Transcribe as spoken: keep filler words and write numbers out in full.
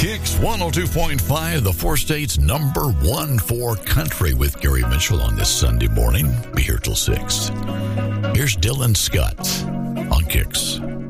Kicks one oh two point five, the four states number one for country with Gary Mitchell on this Sunday morning. Be here till six. Here's Dylan Scott on Kicks.